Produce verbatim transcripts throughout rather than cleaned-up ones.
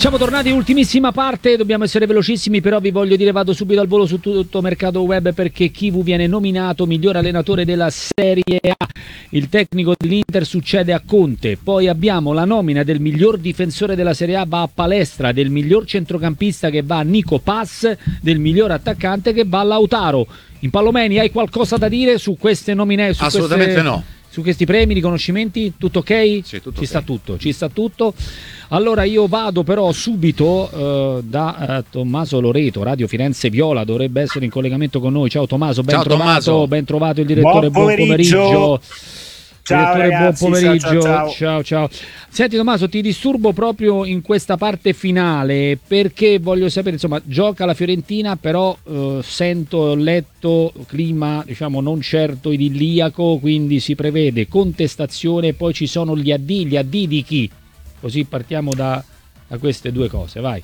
siamo tornati, ultimissima parte, dobbiamo essere velocissimi, però vi voglio dire, vado subito al volo su tutto mercato web, perché Chivu viene nominato miglior allenatore della Serie A, il tecnico dell'Inter succede a Conte, poi abbiamo la nomina del miglior difensore della Serie A, va a Palestra, del miglior centrocampista che va a Nico Pass, del miglior attaccante che va a Lautaro. Impallomeni, hai qualcosa da dire su queste nomine? Su Assolutamente queste... no. Su questi premi, riconoscimenti, tutto ok? Sì, tutto ci okay. sta tutto, ci sta tutto. Allora io vado però subito uh, da uh, Tommaso Loreto, Radio Firenze Viola, dovrebbe essere in collegamento con noi. Ciao Tommaso, ben Ciao, trovato, Tommaso. ben trovato il direttore, buon pomeriggio. Buon pomeriggio. Ciao direttore, ragazzi, buon pomeriggio. ciao, ciao, ciao ciao. Senti Tommaso, ti disturbo proprio in questa parte finale perché voglio sapere, insomma, gioca la Fiorentina, però eh, sento, ho letto, clima diciamo non certo idilliaco, quindi si prevede contestazione, poi ci sono gli addii, gli addii di chi? Così partiamo da, da queste due cose, vai.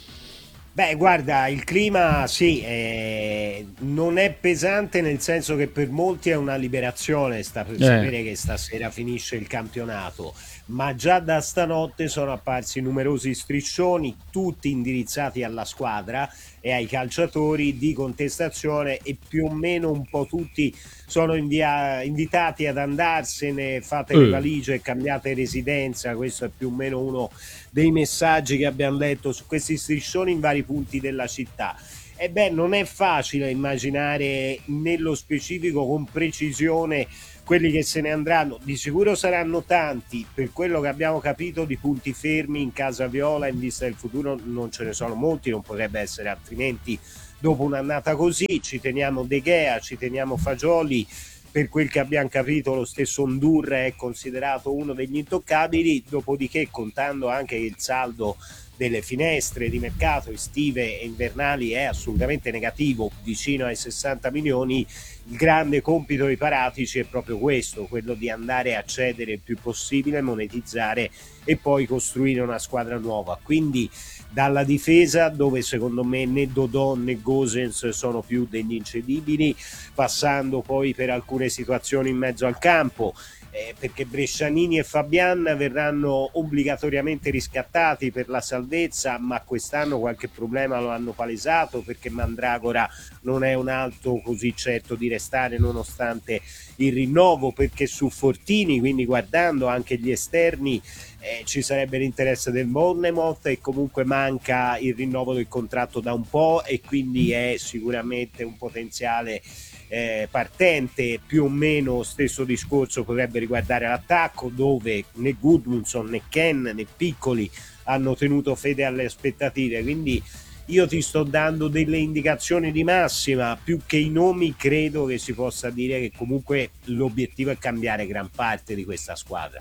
Beh, guarda, il clima sì, eh, non è pesante, nel senso che per molti è una liberazione sta per Eh. sapere che stasera finisce il campionato, ma già da stanotte sono apparsi numerosi striscioni, tutti indirizzati alla squadra e ai calciatori, di contestazione, e più o meno un po' tutti sono invia- invitati ad andarsene, fate Eh. le valigie e cambiate residenza. Questo è più o meno uno dei messaggi che abbiamo letto su questi striscioni in vari punti della città. E beh, non è facile immaginare nello specifico con precisione quelli che se ne andranno. Di sicuro saranno tanti, per quello che abbiamo capito di punti fermi in casa viola in vista del futuro non ce ne sono molti, non potrebbe essere altrimenti dopo un'annata così. Ci teniamo De Gea, ci teniamo Fagioli, per quel che abbiamo capito lo stesso Ndur è considerato uno degli intoccabili, dopodiché contando anche il saldo delle finestre di mercato estive e invernali è assolutamente negativo, vicino ai sessanta milioni, il grande compito dei Paratici è proprio questo, quello di andare a cedere il più possibile, monetizzare e poi costruire una squadra nuova. Quindi dalla difesa, dove secondo me né Dodò né Gosens sono più degli incedibili, passando poi per alcune situazioni in mezzo al campo, eh, perché Brescianini e Fabian verranno obbligatoriamente riscattati per la salvezza, ma quest'anno qualche problema lo hanno palesato, perché Mandragora non è un alto così certo di restare nonostante il rinnovo, perché su Fortini, quindi guardando anche gli esterni, eh, ci sarebbe l'interesse del Bournemouth e comunque manca il rinnovo del contratto da un po', e quindi è sicuramente un potenziale eh, partente. Più o meno stesso discorso potrebbe riguardare l'attacco, dove né Gudmundsson né Ken né Piccoli hanno tenuto fede alle aspettative, quindi io ti sto dando delle indicazioni di massima. Più che i nomi credo che si possa dire che comunque l'obiettivo è cambiare gran parte di questa squadra.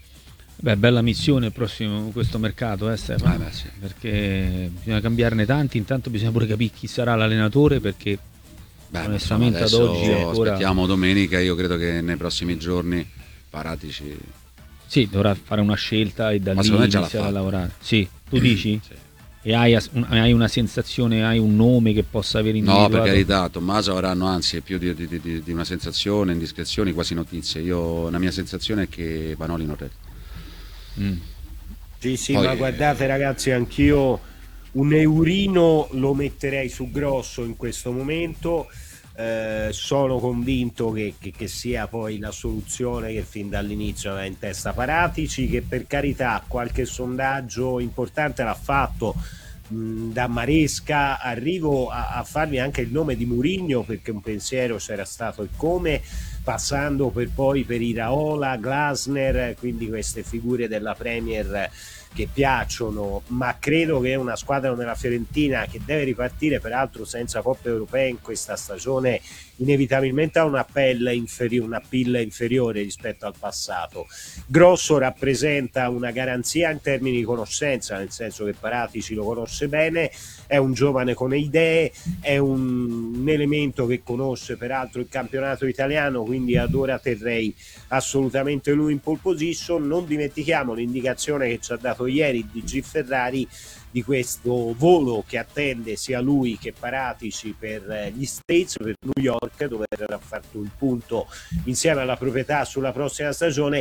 Beh, bella missione il prossimo questo mercato, eh, Stefano, Ah, beh, sì. perché bisogna cambiarne tanti, intanto bisogna pure capire chi sarà l'allenatore, perché Beh, onestamente insomma, ad adesso oggi ancora... aspettiamo domenica, io credo che nei prossimi giorni Paratici... Sì, dovrà fare una scelta e da Ma lì secondo me già l'ha iniziare a fatto. lavorare. Sì, tu dici? Sì. E hai, as- un- hai una sensazione, hai un nome che possa aver No, individuato? per carità, Tommaso avranno anzi più di, di- di- di una sensazione, indiscrezioni, quasi notizie. Io, la mia sensazione è che Vanoli non resta. Mm. Sì, sì, Poi, ma guardate ragazzi, anch'io un eurino lo metterei su grosso in questo momento. Eh, sono convinto che, che- che sia poi la soluzione che fin dall'inizio aveva in testa Paratici, che per carità qualche sondaggio importante l'ha fatto, mh, da Maresca. Arrivo a, a farvi anche il nome di Mourinho, perché un pensiero c'era stato il come, passando per poi per Iraola, Glasner, quindi queste figure della Premier che piacciono, ma credo che una squadra come la Fiorentina, che deve ripartire peraltro senza coppe europee in questa stagione, inevitabilmente ha una pelle inferiore, una pilla inferiore rispetto al passato. Grosso rappresenta una garanzia in termini di conoscenza, nel senso che Paratici lo conosce bene, è un giovane con idee, è un, un elemento che conosce peraltro il campionato italiano, quindi ad ora terrei assolutamente lui in pole position. Non dimentichiamo l'indicazione che ci ha dato ieri D G Ferrari di questo volo che attende sia lui che Paratici per gli States, per New York, dove verrà fatto il punto insieme alla proprietà sulla prossima stagione,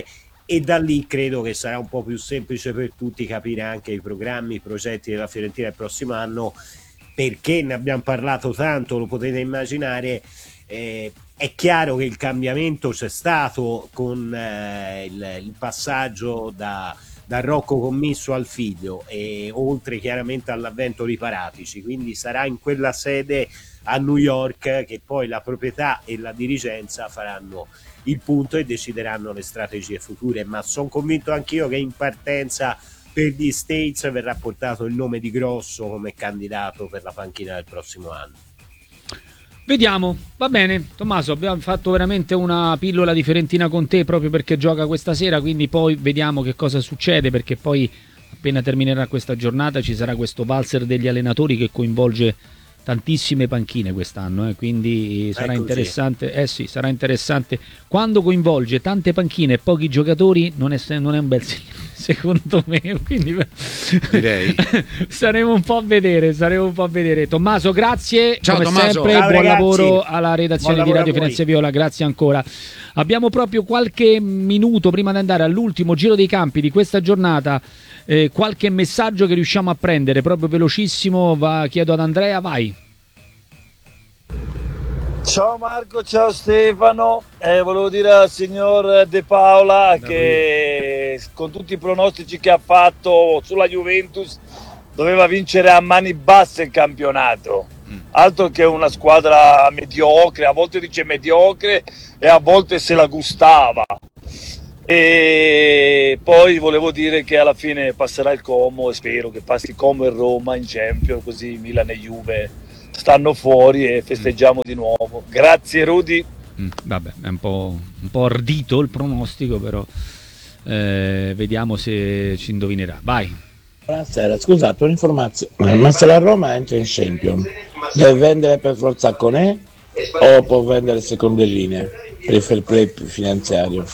e da lì credo che sarà un po' più semplice per tutti capire anche i programmi, i progetti della Fiorentina il prossimo anno, perché ne abbiamo parlato tanto, lo potete immaginare. Eh, è chiaro che il cambiamento c'è stato con eh, il, il passaggio da, da Rocco Commisso al figlio, e oltre chiaramente all'avvento di Paratici, quindi sarà in quella sede a New York che poi la proprietà e la dirigenza faranno il punto e decideranno le strategie future, ma sono convinto anch'io che in partenza per gli States verrà portato il nome di Grosso come candidato per la panchina del prossimo anno. Vediamo, va bene Tommaso, abbiamo fatto veramente una pillola di Fiorentina con te proprio perché gioca questa sera, quindi poi vediamo che cosa succede, perché poi appena terminerà questa giornata ci sarà questo valzer degli allenatori che coinvolge tantissime panchine quest'anno, eh, quindi sarà interessante, eh sì, sarà interessante. Quando coinvolge tante panchine e pochi giocatori non è, non è un bel segnale, secondo me, quindi direi saremo un po' a vedere, saremo un po' a vedere. Tommaso, grazie. Ciao, come Tommaso. sempre, Ciao, buon ragazzi. lavoro alla redazione Buon di lavoro Radio a voi. Firenze Viola, grazie ancora. Abbiamo proprio qualche minuto prima di andare all'ultimo giro dei campi di questa giornata. Eh, qualche messaggio che riusciamo a prendere proprio velocissimo, va, chiedo ad Andrea, vai. Ciao Marco, ciao Stefano, eh, volevo dire al signor De Paola che con tutti i pronostici che ha fatto sulla Juventus doveva vincere a mani basse il campionato, altro che una squadra mediocre, a volte dice mediocre e a volte se la gustava. E poi volevo dire che alla fine passerà il Como e spero che passi Como e Roma in Champions, così Milan e Juve stanno fuori e festeggiamo di nuovo. Grazie Rudy. Mm, vabbè, è un po', un po' ardito il pronostico, però eh, vediamo se ci indovinerà. Vai. Buonasera, scusate un'informazione, ma se la Roma entra in Champions deve vendere per forza Conè o può vendere seconde linee per il fair play finanziario?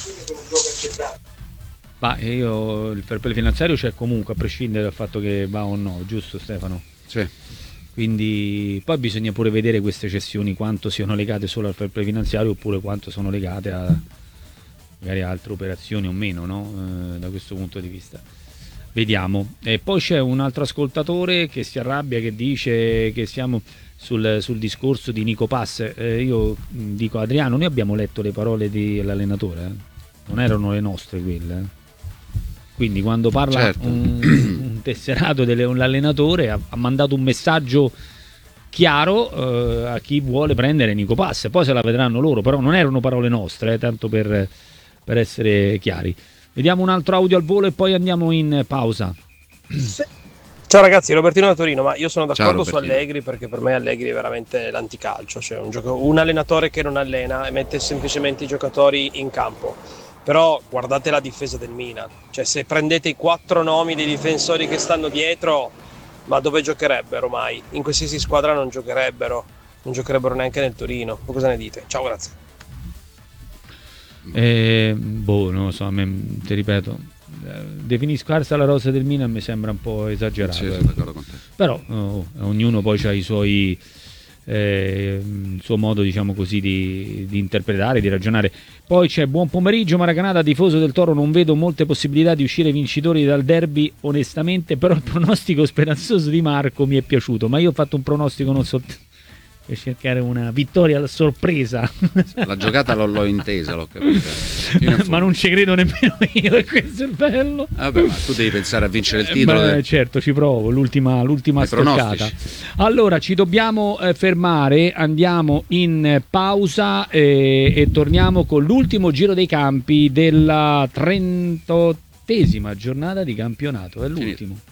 Ma io il fair play finanziario c'è comunque, a prescindere dal fatto che va o no, giusto Stefano? sì. Quindi poi bisogna pure vedere queste cessioni quanto siano legate solo al fair play finanziario oppure quanto sono legate a magari a altre operazioni o meno, no? Eh, da questo punto di vista vediamo. E poi c'è un altro ascoltatore che si arrabbia, che dice che siamo sul, sul discorso di Nico Pass. Eh, io dico Adriano, noi abbiamo letto le parole dell'allenatore, eh? Non erano le nostre quelle, eh? Quindi quando parla certo. un, un tesserato dell'allenatore ha, ha mandato un messaggio chiaro eh, a chi vuole prendere Nico Pass, poi se la vedranno loro, però non erano parole nostre, eh, tanto per, per essere chiari. Vediamo un altro audio al volo e poi andiamo in pausa. Ciao ragazzi, Robertino da Torino, ma io sono d'accordo Ciao, su Allegri, perché per me Allegri è veramente l'anticalcio, cioè un, gioco, un allenatore che non allena e mette semplicemente i giocatori in campo. Però guardate la difesa del Milan, cioè se prendete i quattro nomi dei difensori che stanno dietro, ma dove giocherebbero mai? In qualsiasi squadra non giocherebbero, non giocherebbero neanche nel Torino. Voi cosa ne dite? Ciao, grazie. Eh, boh, non lo so, a me, ti ripeto, eh, definire scarsa la rosa del Milan mi sembra un po' esagerato. Sì, eh. sono d'accordo con te. Però oh, ognuno poi ha i suoi eh, il suo modo, diciamo così, di, di interpretare, di ragionare. Poi c'è buon pomeriggio Maracanata, tifoso del Toro, non vedo molte possibilità di uscire vincitori dal derby onestamente, però il pronostico speranzoso di Marco mi è piaciuto, ma io ho fatto un pronostico non so per cercare una vittoria alla sorpresa. La giocata l'ho, l'ho intesa, l'ho capita. Ma non ci credo nemmeno io, e questo è il bello. Vabbè, ma tu devi pensare a vincere il Eh, titolo. beh, del- certo, ci provo, l'ultima, l'ultima Ai stoccata. pronostici. Allora, ci dobbiamo eh, fermare, andiamo in eh, pausa eh, e torniamo con l'ultimo giro dei campi della trentottesima giornata di campionato, è l'ultimo.